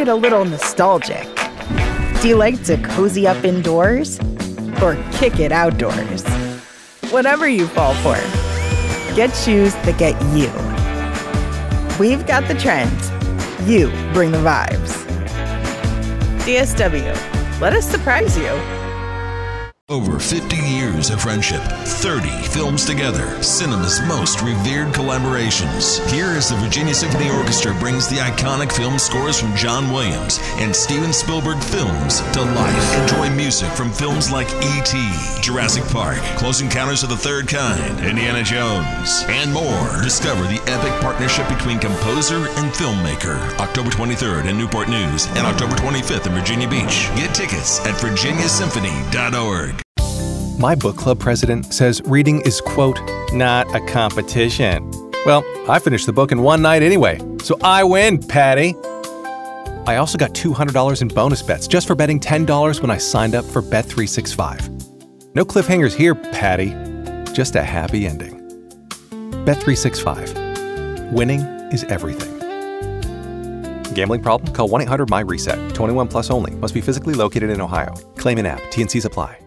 it a little nostalgic? Do you like to cozy up indoors or kick it outdoors? Whatever you fall for, get shoes that get you. We've got the trends. You bring the vibes. DSW, let us surprise you. Over 50 years of friendship, 30 films together, cinema's most revered collaborations. Here is the Virginia Symphony Orchestra brings the iconic film scores from John Williams and Steven Spielberg films to life. Enjoy music from films like E.T., Jurassic Park, Close Encounters of the Third Kind, Indiana Jones, and more. Discover the epic partnership between composer and filmmaker. October 23rd in Newport News and October 25th in Virginia Beach. Get tickets at virginiasymphony.org. My book club president says reading is, quote, not a competition. Well, I finished the book in one night anyway, so I win, Patty. I also got $200 in bonus bets just for betting $10 when I signed up for Bet365. No cliffhangers here, Patty. Just a happy ending. Bet365. Winning is everything. Gambling problem? Call 1-800-MY-RESET. 21 plus only. Must be physically located in Ohio. Claim in app. T&Cs apply.